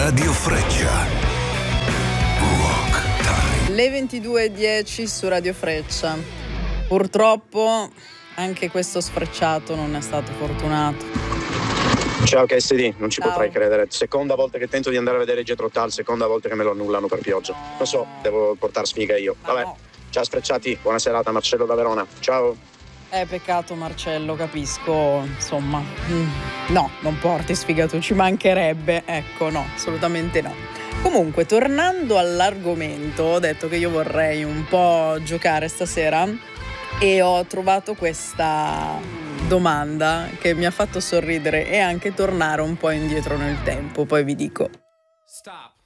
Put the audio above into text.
Radio Freccia. Rock Time. Le 22:10 su Radio Freccia. Purtroppo anche questo sfrecciato non è stato fortunato. Ciao KSD, non ci Ciao. potrei credere. Seconda volta che tento di andare a vedere Jethro Tull, seconda volta che me lo annullano per pioggia. Lo so, devo portare sfiga io. Vabbè, no. ciao sfrecciati, buona serata, Marcello da Verona. Ciao. Peccato Marcello, capisco, insomma. No, non porti sfiga tu, ci mancherebbe. Ecco, no, assolutamente no. Comunque, tornando all'argomento, ho detto che io vorrei un po' giocare stasera e ho trovato questa domanda che mi ha fatto sorridere e anche tornare un po' indietro nel tempo, poi vi dico. Stop.